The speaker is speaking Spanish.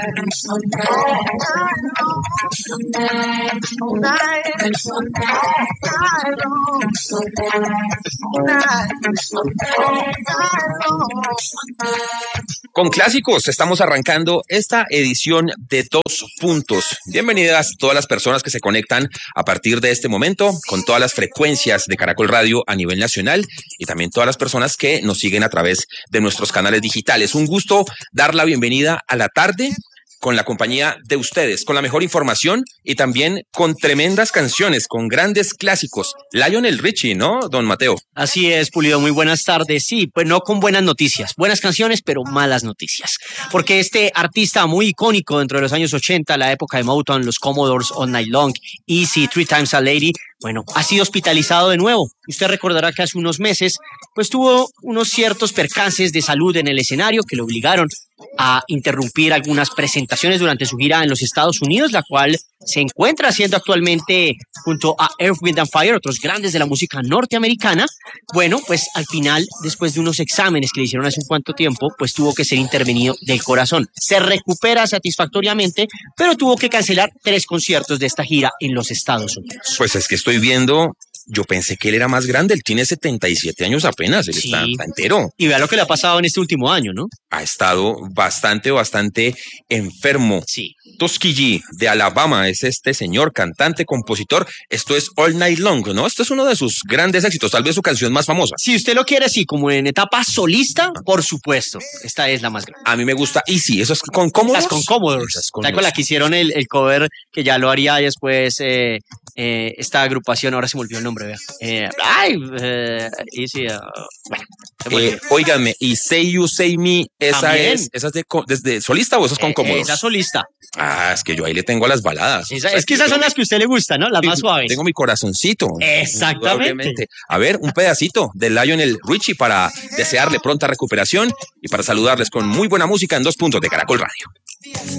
Con clásicos estamos arrancando esta edición de Dos Puntos. Bienvenidas todas las personas que se conectan a partir de este momento con todas las frecuencias de Caracol Radio a nivel nacional y también todas las personas que nos siguen a través de nuestros canales digitales. Un gusto dar la bienvenida a la tarde con la compañía de ustedes, con la mejor información y también con tremendas canciones, con grandes clásicos. Lionel Richie, ¿no, don Mateo? Así es, Pulido, muy buenas tardes. Sí, pues no con buenas noticias, buenas canciones, pero malas noticias. Porque este artista muy icónico dentro de los años 80, la época de Motown, los Commodores, All Night Long, Easy, Three Times a Lady, bueno, ha sido hospitalizado de nuevo. Usted recordará que hace unos meses, pues tuvo unos ciertos percances de salud en el escenario que lo obligaron a interrumpir algunas presentaciones durante su gira en los Estados Unidos, la cual se encuentra haciendo actualmente junto a Earth, Wind and Fire, otros grandes de la música norteamericana. Bueno, pues al final, después de unos exámenes que le hicieron hace un cuanto tiempo, pues tuvo que ser intervenido del corazón. Se recupera satisfactoriamente, pero tuvo que cancelar 3 conciertos de esta gira en los Estados Unidos. Pues es que estoy viendo, yo pensé que él era más grande, él tiene 77 años apenas, él Sí. está entero. Y vea lo que le ha pasado en este último año, ¿no? Ha estado bastante enfermo. Sí. Tuskegee de Alabama es este señor, cantante, compositor. Esto es All Night Long, ¿no? Esto es uno de sus grandes éxitos, tal vez su canción más famosa. Si usted lo quiere así, como en etapa solista, por supuesto, esta es la más grande. A mí me gusta Easy, eso es con Commodores. Las con Commodores. Tal con la que hicieron el cover, que ya lo haría después esta agrupación, ahora se me olvidó el nombre, vea. Easy. Bueno, Óigame, y Say You, Say Me, esa es desde solista o eso es con Commodores. Esa solista. Ah, es que yo ahí le tengo a las baladas. Es que esas son las que a usted le gustan, ¿no? Las más suaves. Tengo mi corazoncito. Exactamente. A ver, un pedacito de Lionel Richie para desearle pronta recuperación y para saludarles con muy buena música en Dos Puntos de Caracol Radio.